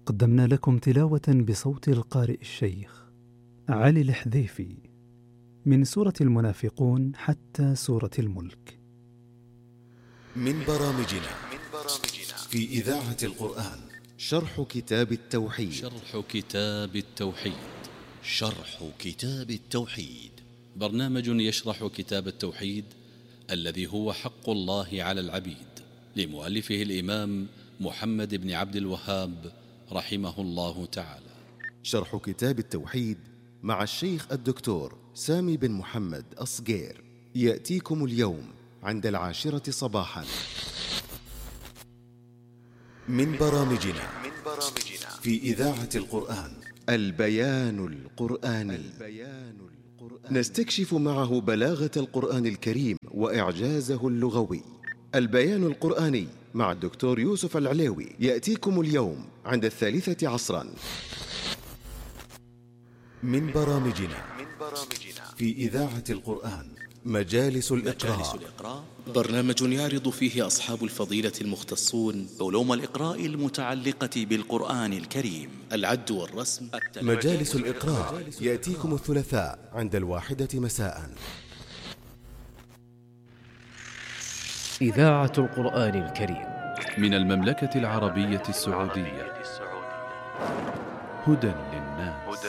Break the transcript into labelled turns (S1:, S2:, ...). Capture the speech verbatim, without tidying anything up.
S1: قدمنا لكم تلاوة بصوت القارئ الشيخ علي الحذيفي من سورة المنافقون حتى سورة الملك.
S2: من برامجنا في إذاعة القرآن شرح كتاب التوحيد.
S3: شرح كتاب التوحيد
S2: شرح كتاب التوحيد
S3: برنامج يشرح كتاب التوحيد الذي هو حق الله على العبيد، لمؤلفه الإمام محمد بن عبد الوهاب رحمه الله تعالى.
S2: شرح كتاب التوحيد مع الشيخ الدكتور سامي بن محمد أصغير يأتيكم اليوم عند العاشرة صباحا. من برامجنا في إذاعة القرآن البيان القرآني. نستكشف معه بلاغة القرآن الكريم وإعجازه اللغوي. البيان القرآني مع الدكتور يوسف العليوي يأتيكم اليوم عند الثالثة عصرا. من برامجنا في إذاعة القرآن مجالس الإقراء.
S4: برنامج يعرض فيه أصحاب الفضيلة المختصون علوم الإقراء المتعلقة بالقرآن الكريم، العد والرسم.
S2: مجالس الإقراء يأتيكم الثلاثاء عند الواحدة مساء.
S5: إذاعة القرآن الكريم
S6: من المملكة العربية السعودية. هدى للناس.